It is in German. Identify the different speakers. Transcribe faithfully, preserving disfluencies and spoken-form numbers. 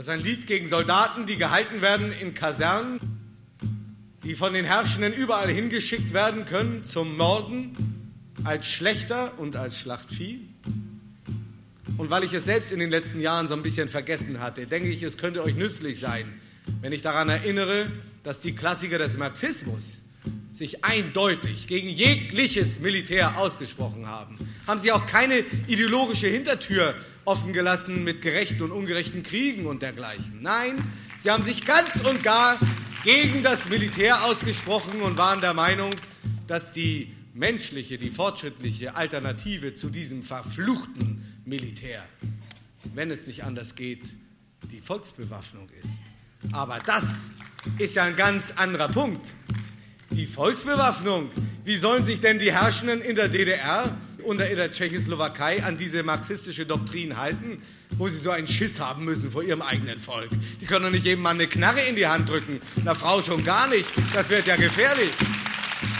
Speaker 1: Das ist ein Lied gegen Soldaten, die gehalten werden in Kasernen, die von den Herrschenden überall hingeschickt werden können zum Morden, als Schlächter und als Schlachtvieh. Und weil ich es selbst in den letzten Jahren so ein bisschen vergessen hatte, denke ich, es könnte euch nützlich sein, wenn ich daran erinnere, dass die Klassiker des Marxismus sich eindeutig gegen jegliches Militär ausgesprochen haben. Haben sie auch keine ideologische Hintertür offen gelassen mit gerechten und ungerechten Kriegen und dergleichen. Nein, sie haben sich ganz und gar gegen das Militär ausgesprochen und waren der Meinung, dass die menschliche, die fortschrittliche Alternative zu diesem verfluchten Militär, wenn es nicht anders geht, die Volksbewaffnung ist. Aber das ist ja ein ganz anderer Punkt. Die Volksbewaffnung, wie sollen sich denn die Herrschenden in der D D R und in der Tschechoslowakei an diese marxistische Doktrin halten, wo sie so einen Schiss haben müssen vor ihrem eigenen Volk? Die können doch nicht jedem Mann eine Knarre in die Hand drücken, einer Frau schon gar nicht, das wird ja gefährlich.